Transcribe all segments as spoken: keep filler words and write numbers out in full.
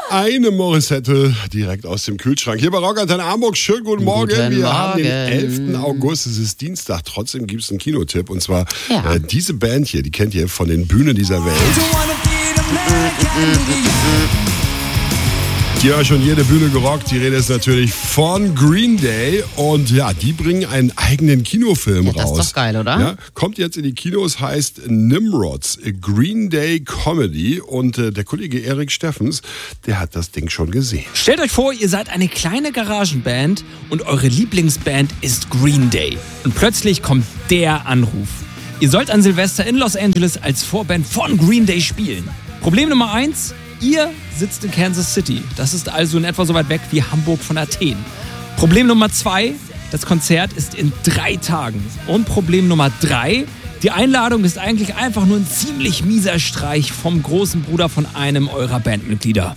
Eine Morissette direkt aus dem Kühlschrank. Hier bei Rockantenne Hamburg. Schönen guten Morgen. Guten Wir Morgen. haben den elften August. Es ist Dienstag. Trotzdem gibt es einen Kinotipp. Und zwar Ja. äh, diese Band hier, die kennt ihr von den Bühnen dieser Welt. Die haben schon jede Bühne gerockt. Die Rede ist natürlich von Green Day. Und ja, die bringen einen eigenen Kinofilm Ja, das ist raus. doch geil, oder? Ja, kommt jetzt in die Kinos, heißt Nimrods, a Green Day Comedy. Und äh, der Kollege Erik Steffens, der hat das Ding schon gesehen. Stellt euch vor, ihr seid eine kleine Garagenband und eure Lieblingsband ist Green Day. Und plötzlich kommt der Anruf. Ihr sollt an Silvester in Los Angeles als Vorband von Green Day spielen. Problem Nummer eins, ihr sitzt in Kansas City. Das ist also in etwa so weit weg wie Hamburg von Athen. Problem Nummer zwei, das Konzert ist in drei Tagen. Und Problem Nummer drei, die Einladung ist eigentlich einfach nur ein ziemlich mieser Streich vom großen Bruder von einem eurer Bandmitglieder.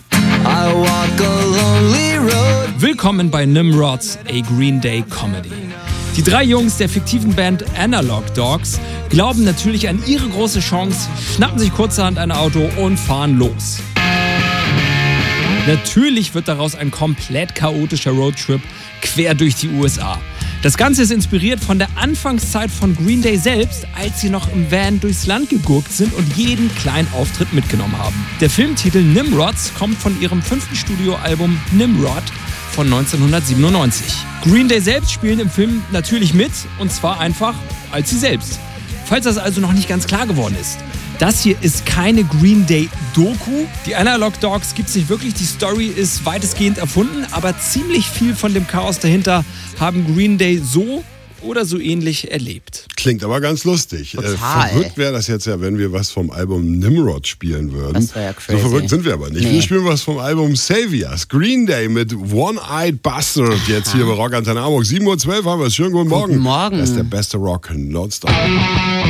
Willkommen bei Nimrods, a Green Day Comedy. Die drei Jungs der fiktiven Band Analog Dogs glauben natürlich an ihre große Chance, schnappen sich kurzerhand ein Auto und fahren los. Natürlich wird daraus ein komplett chaotischer Roadtrip quer durch die U S A. Das Ganze ist inspiriert von der Anfangszeit von Green Day selbst, als sie noch im Van durchs Land gegurkt sind und jeden kleinen Auftritt mitgenommen haben. Der Filmtitel Nimrods kommt von ihrem fünften Studioalbum Nimrod von neunzehnhundertsiebenundneunzig. Green Day selbst spielen im Film natürlich mit, und zwar einfach als sie selbst. Falls das also noch nicht ganz klar geworden ist. Das hier ist keine Green Day-Doku. Die Analog Dogs gibt es nicht wirklich. Die Story ist weitestgehend erfunden, aber ziemlich viel von dem Chaos dahinter haben Green Day so oder so ähnlich erlebt. Klingt aber ganz lustig. Total. Äh, verrückt wäre das jetzt ja, wenn wir was vom Album Nimrod spielen würden. Das wäre ja crazy. So verrückt sind wir aber nicht. Nee. Wir spielen was vom Album Saviors. Green Day mit One-Eyed Bastard. Jetzt hier bei Rockantenne Hamburg. sieben Uhr zwölf haben wir es. Schönen guten Morgen. Guten Morgen. Das ist der beste Rock nonstop.